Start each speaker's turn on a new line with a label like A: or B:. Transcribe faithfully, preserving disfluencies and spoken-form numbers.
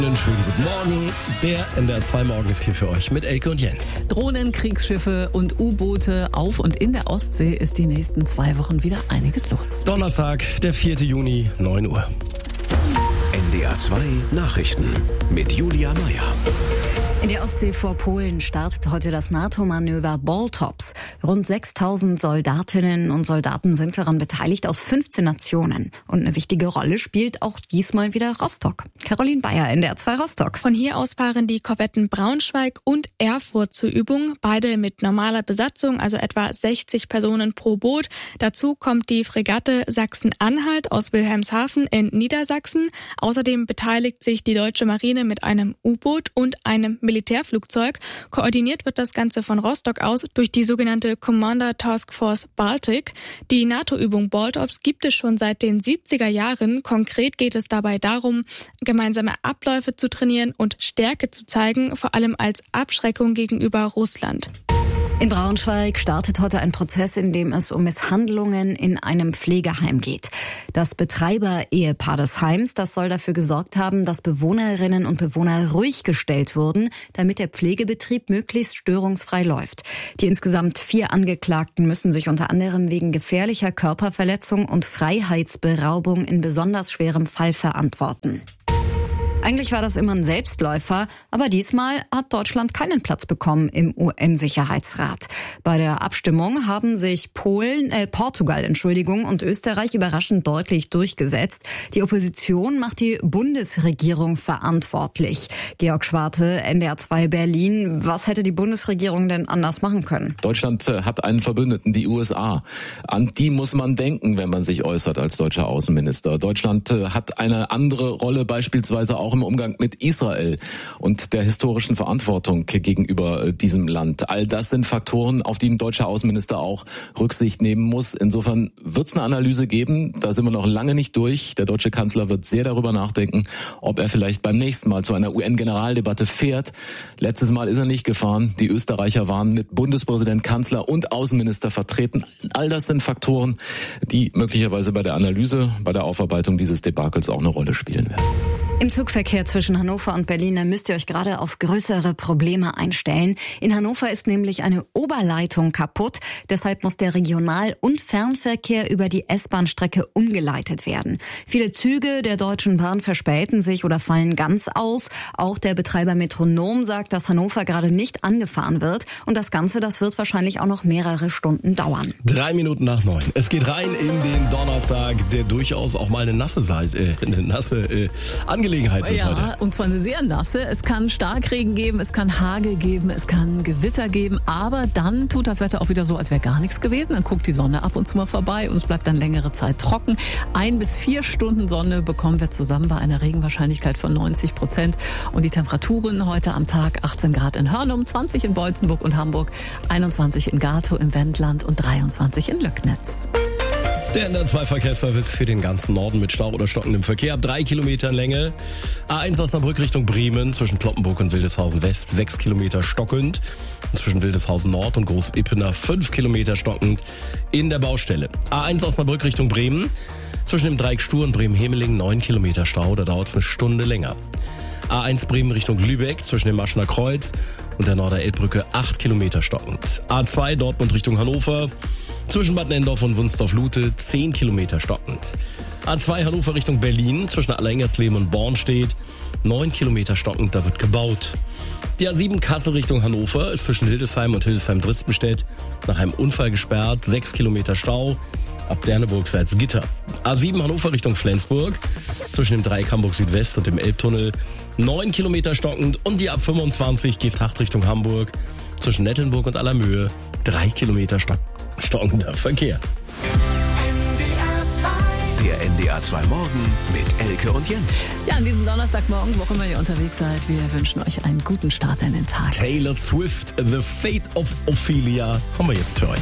A: Einen schönen guten Morgen. Der N D R zwei Morgen ist hier für euch mit Elke und Jens.
B: Drohnen, Kriegsschiffe und U-Boote auf und in der Ostsee ist die nächsten zwei Wochen wieder einiges los.
A: Donnerstag, der vierte Juni, neun Uhr.
C: N D R zwei Nachrichten mit Julia Meyer.
D: In der Ostsee vor Polen startet heute das NATO-Manöver Baltops. Rund sechstausend Soldatinnen und Soldaten sind daran beteiligt aus fünfzehn Nationen. Und eine wichtige Rolle spielt auch diesmal wieder Rostock. Caroline Bayer, N D R zwei Rostock.
E: Von hier aus fahren die Korvetten Braunschweig und Erfurt zur Übung. Beide mit normaler Besatzung, also etwa sechzig Personen pro Boot. Dazu kommt die Fregatte Sachsen-Anhalt aus Wilhelmshaven in Niedersachsen. Außerdem beteiligt sich die deutsche Marine mit einem U-Boot und einem Militärflugzeug. Koordiniert wird das Ganze von Rostock aus durch die sogenannte Commander Task Force Baltic. Die NATO-Übung Baltops gibt es schon seit den siebziger Jahren. Konkret geht es dabei darum, gemeinsame Abläufe zu trainieren und Stärke zu zeigen, vor allem als Abschreckung gegenüber Russland.
D: In Braunschweig startet heute ein Prozess, in dem es um Misshandlungen in einem Pflegeheim geht. Das Betreiber-Ehepaar des Heims, das soll dafür gesorgt haben, dass Bewohnerinnen und Bewohner ruhig gestellt wurden, damit der Pflegebetrieb möglichst störungsfrei läuft. Die insgesamt vier Angeklagten müssen sich unter anderem wegen gefährlicher Körperverletzung und Freiheitsberaubung in besonders schwerem Fall verantworten. Eigentlich war das immer ein Selbstläufer, aber diesmal hat Deutschland keinen Platz bekommen im U N-Sicherheitsrat. Bei der Abstimmung haben sich Polen, äh, Portugal, Entschuldigung, und Österreich überraschend deutlich durchgesetzt. Die Opposition macht die Bundesregierung verantwortlich. Georg Schwarte, N D R zwei Berlin. Was hätte die Bundesregierung denn anders machen können?
F: Deutschland hat einen Verbündeten, die U S A. An die muss man denken, wenn man sich äußert als deutscher Außenminister. Deutschland hat eine andere Rolle, beispielsweise auch im Umgang mit Israel und der historischen Verantwortung gegenüber diesem Land. All das sind Faktoren, auf die ein deutscher Außenminister auch Rücksicht nehmen muss. Insofern wird es eine Analyse geben. Da sind wir noch lange nicht durch. Der deutsche Kanzler wird sehr darüber nachdenken, ob er vielleicht beim nächsten Mal zu einer U N-Generaldebatte fährt. Letztes Mal ist er nicht gefahren. Die Österreicher waren mit Bundespräsident, Kanzler und Außenminister vertreten. All das sind Faktoren, die möglicherweise bei der Analyse, bei der Aufarbeitung dieses Debakels auch eine Rolle spielen werden.
D: Im Zugverkehr zwischen Hannover und Berlin, da müsst ihr euch gerade auf größere Probleme einstellen. In Hannover ist nämlich eine Oberleitung kaputt. Deshalb muss der Regional- und Fernverkehr über die S-Bahn-Strecke umgeleitet werden. Viele Züge der Deutschen Bahn verspäten sich oder fallen ganz aus. Auch der Betreiber Metronom sagt, dass Hannover gerade nicht angefahren wird. Und das Ganze, das wird wahrscheinlich auch noch mehrere Stunden dauern.
A: Drei Minuten nach neun. Es geht rein in den Donnerstag, der durchaus auch mal eine nasse Seite, äh, eine nasse äh, Angelegenheit wird
B: ja,
A: heute.
B: Und zwar eine sehr nasse. Es kann Starkregen geben, es kann Hagel geben, es kann Gewitter geben, aber dann tut das Wetter auch wieder so, als wäre gar nichts gewesen. Dann guckt die Sonne ab und zu mal vorbei und es bleibt dann längere Zeit trocken. Ein bis vier Stunden Sonne bekommen wir zusammen bei einer Regenwahrscheinlichkeit von neunzig Prozent. Und die Temperaturen heute am Tag: achtzehn Grad in Hörnum, zwanzig in Beutzenburg und Hamburg, einundzwanzig in Gatow im Wendland und dreiundzwanzig in Löcknitz.
A: Der N D R zwei Verkehrsservice für den ganzen Norden mit Stau oder stockendem Verkehr ab drei Kilometern Länge. A eins Osnabrück Richtung Bremen zwischen Kloppenburg und Wildeshausen West sechs Kilometer stockend. Zwischen Wildeshausen Nord und Groß-Ippener fünf Kilometer stockend in der Baustelle. A eins Osnabrück Richtung Bremen zwischen dem Dreieck Stur und Bremen-Hemeling neun Kilometer Stau, da dauert es eine Stunde länger. A eins Bremen Richtung Lübeck zwischen dem Maschener Kreuz und der Norderelbbrücke acht Kilometer stockend. A zwei Dortmund Richtung Hannover zwischen Bad Nendorf und Wunsdorf-Lute zehn Kilometer stockend. A zwei Hannover Richtung Berlin zwischen Allerengernsleben und Bornstedt neun Kilometer stockend, da wird gebaut. Die A sieben Kassel Richtung Hannover ist zwischen Hildesheim und Hildesheim-Dristenstedt nach einem Unfall gesperrt, sechs Kilometer Stau. Ab Derneburg Salzgitter. A sieben Hannover Richtung Flensburg zwischen dem Dreieck Hamburg Südwest und dem Elbtunnel neun Kilometer stockend. Und die A fünfundzwanzig Geesthacht Richtung Hamburg zwischen Nettelnburg und Allermöhe drei Kilometer stock stockender Verkehr.
C: Der N D R zwei Morgen mit Elke und Jens.
B: Ja, an diesem Donnerstagmorgen, wo auch immer ihr unterwegs seid, wir wünschen euch einen guten Start in den Tag.
A: Taylor Swift, The Fate of Ophelia, haben wir jetzt für euch.